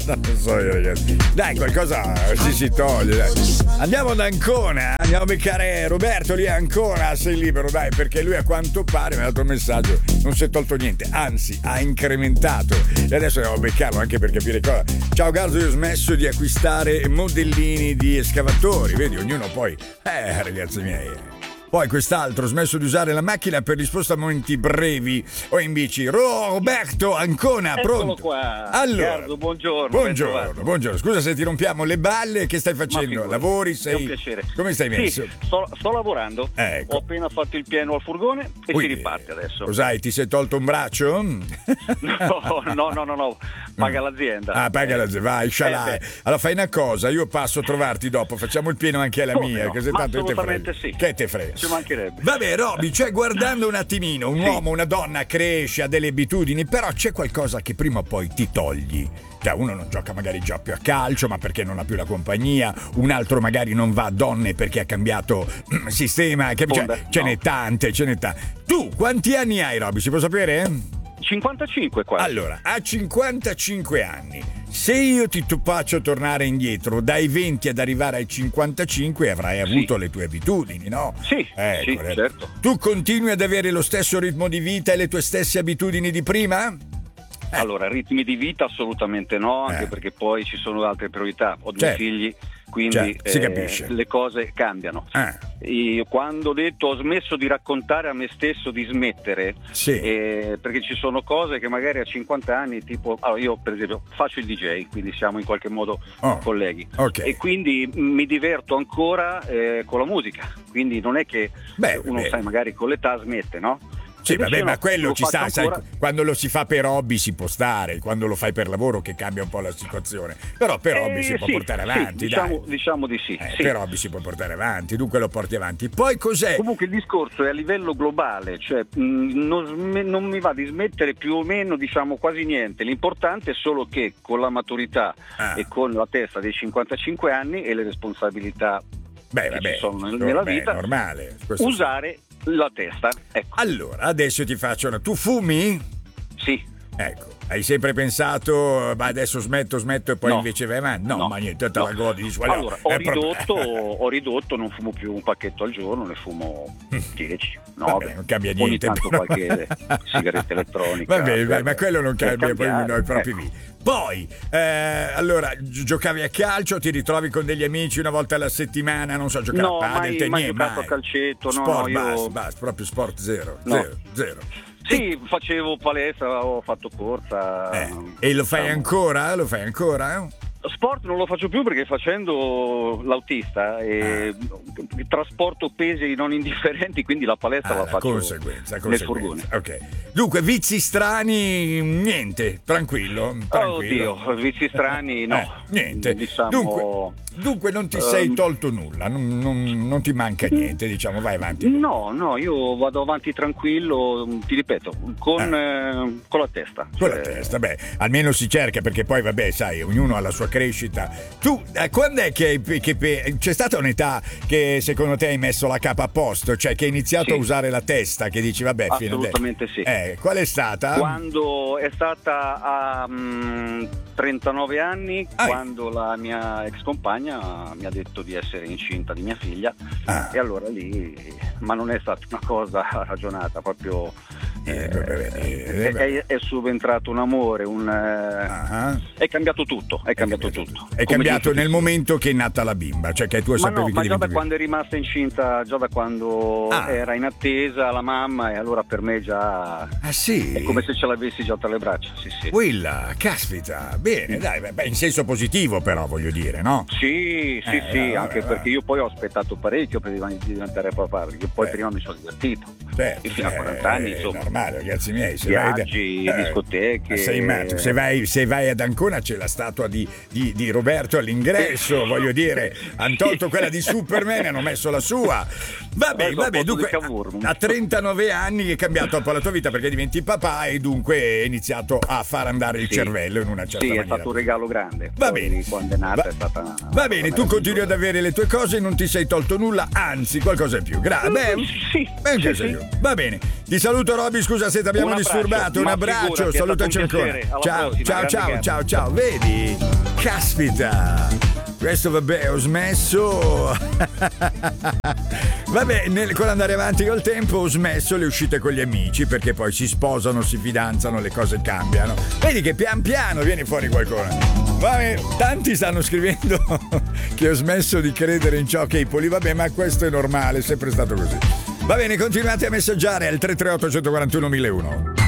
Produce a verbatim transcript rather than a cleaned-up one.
Non so io, ragazzi. Dai, qualcosa si si toglie, dai. Andiamo ad Ancona, andiamo a beccare Roberto lì a Ancona, sei libero, dai, perché lui a quanto pare mi ha dato un messaggio, non si è tolto niente, anzi ha incrementato. E adesso andiamo a beccarlo anche per capire cosa. Ciao Garzo, io ho smesso di acquistare modellini di escavatori, vedi, ognuno poi, eh ragazzi miei. Poi quest'altro, smesso di usare la macchina per gli spostamenti brevi o in bici. Roberto Ancona, pronto? Eccolo qua. Allora, Riccardo, buongiorno. buongiorno, buongiorno. Scusa se ti rompiamo le balle, che stai facendo? Lavori? Sei... È un piacere. Come stai messo? Sì, sto, sto lavorando. Ecco. Ho appena fatto il pieno al furgone e Ui, si riparte adesso. Cos'hai? Ti sei tolto un braccio? No, no, no, no, no. Paga l'azienda. Ah, paga l'azienda, vai, scialai. Eh, beh. Allora fai una cosa, io passo a trovarti dopo, facciamo il pieno anche alla Come mia, no? che se Ma tanto te frega. assolutamente sì. Che te frega? Ci mancherebbe. Vabbè, Roby, cioè guardando un attimino, un Sì. uomo, una donna cresce, ha delle abitudini, però c'è qualcosa che prima o poi ti togli. Cioè uno non gioca magari già più a calcio, ma perché non ha più la compagnia, un altro magari non va a donne perché ha cambiato mm, sistema, che, cioè, Bombe, ce no. n'è tante, ce n'è tante. Tu quanti anni hai, Roby? Si può sapere? cinquantacinque qua. Allora, a cinquantacinque anni, se io ti tu- faccio tornare indietro dai venti ad arrivare ai cinquantacinque, avrai avuto Sì. le tue abitudini, no? Sì, Ecco, sì, eh. certo. Tu continui ad avere lo stesso ritmo di vita e le tue stesse abitudini di prima? Eh. Allora, ritmi di vita assolutamente no, anche Eh. perché poi ci sono altre priorità. Ho due Certo. figli, quindi Certo, si eh, capisce. le cose cambiano. Ah. Io quando ho detto ho smesso di raccontare a me stesso di smettere, Sì. eh, perché ci sono cose che magari a cinquanta anni, tipo, allora io per esempio faccio il D J, quindi siamo in qualche modo Oh, colleghi, ok. e quindi mi diverto ancora eh, con la musica, quindi non è che Beh, uno beh. sai magari con l'età smette, no? Sì, Invece vabbè, no, ma quello lo ci faccio sta, sai, ancora. quando lo si fa per hobby si può stare, quando lo fai per lavoro che cambia un po' la situazione. Però per hobby Eh, si può sì, portare sì, avanti, diciamo, dai. diciamo di sì, Eh, sì. Per hobby si può portare avanti, dunque lo porti avanti. Poi cos'è? Comunque il discorso è a livello globale, cioè mh, non, sme- non mi va di smettere più o meno, diciamo quasi niente. L'importante è solo che con la maturità Ah. e con la testa dei cinquantacinque anni e le responsabilità Beh, che vabbè, ci sono nel- vabbè, nella vita, normale. Questo sì. usare la testa. Ecco, Allora, adesso ti faccio una... Tu fumi? sì. Ecco, hai sempre pensato, ma adesso smetto, smetto e poi No. invece vai avanti? No, No. ma niente, te No. la godi di suolo. Allora, ho È proprio- ridotto, ho ridotto, non fumo più un pacchetto al giorno, ne fumo dieci, nove. Vabbè, non cambia Ogni niente. tanto però. qualche sigaretta elettronica. Va bene, per- ma quello non per cambia, poi cambiare, noi proprio ecco. lì. Poi, eh, allora, gi- giocavi a calcio, ti ritrovi con degli amici una volta alla settimana, non so, giocare No, a padel, mai- te- mai niente, giocato a calcetto, no, sport, no, io- basta, basta, proprio sport zero, No. zero, zero. Sì, facevo palestra, ho fatto corsa. Eh, e lo fai diciamo. ancora? Lo fai ancora? Sport non lo faccio più perché facendo l'autista e trasporto pesi non indifferenti, quindi la palestra Ah, la la faccio conseguenza, nel conseguenza. furgone. Ok. Dunque, vizi strani, niente, tranquillo, tranquillo. Oddio, vizi strani no. Eh, niente. Diciamo, Dunque, dunque non ti sei ehm, tolto nulla, non, non- non ti manca niente, diciamo, vai avanti. No, no, io vado avanti tranquillo, ti ripeto, con, eh, con la testa. Con la Cioè, testa, beh, almeno si cerca, perché poi vabbè, sai, ognuno ha la sua crescita. Tu, eh, quando è che, che- c'è stata un'età che secondo te hai messo la capa a posto, cioè che hai iniziato Sì. a usare la testa, che dici vabbè, fino adesso. Assolutamente sì. Eh, qual è stata? Quando è stata a mm, trentanove anni, Ah. quando la mia ex compagna mi ha detto di essere incinta di mia figlia, Ah. e allora lì, ma non è stata una cosa ragionata, proprio Eh, eh, vabbè, eh, è, è- è subentrato un amore, un, eh, Ah. è cambiato tutto, è cambiato cambiato tutto. È Come cambiato dici nel tu. momento che è nata la bimba, cioè che tu Ma sapevi no, che ma già da diventavi- quando è rimasta incinta, già da quando Ah. era in attesa la mamma, e allora per me già Ah sì? è come se ce l'avessi già tra le braccia. Sì, sì. Quella, caspita, bene, dai, beh, in senso positivo però, voglio dire, no? Sì, sì, Eh, sì, va, anche va, perché va. io poi ho aspettato parecchio per div- diventare papà, perché poi Eh. prima mi sono divertito. Certo, Io fino a eh, quaranta anni, è insomma. normale, ragazzi miei. Se vai da- Viaggi, discoteche. Sei matto. Se vai, se vai ad Ancona c'è la statua di, di- di Roberto all'ingresso, voglio dire, hanno tolto quella di Superman e hanno messo la sua. Vabbè, Adesso vabbè, ho dunque fatto di Cavour. a trentanove anni è cambiato un po' la tua vita perché diventi papà e dunque hai iniziato a far andare il Sì. cervello in una certa Sì, è maniera. stato un regalo grande. Va Poi, bene. quando è nata Va- è stata una- Va bene, una tu continui meravigliosa. ad avere le tue cose e non ti sei tolto nulla, anzi qualcosa in più. Gra- beh, Sì, beh, sì, che sì. sei io. Va bene, ti saluto Roby, Giulio, scusa se ti abbiamo Un disturbato, un abbraccio, figurati, salutaci è stato un ancora. piacere. Alla Ciao, prossima, ciao, grande ciao, Gabbo. ciao, ciao, vedi? Caspita. Questo vabbè, ho smesso. Vabbè, nel, con andare avanti col tempo ho smesso le uscite con gli amici, perché poi si sposano, si fidanzano, le cose cambiano. Vedi che pian piano viene fuori qualcosa. Vabbè, tanti stanno scrivendo che ho smesso di credere in ciò che i poli. Vabbè, ma questo è normale, è sempre stato così. Va bene, continuate a messaggiare al tre tre otto uno quattro uno uno zero uno.